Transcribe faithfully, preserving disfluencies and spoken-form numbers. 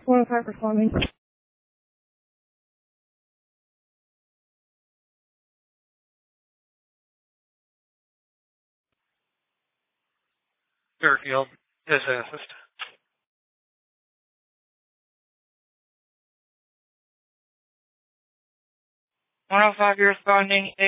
one oh five responding. Fairfield, yes, assist. one oh five, you're responding.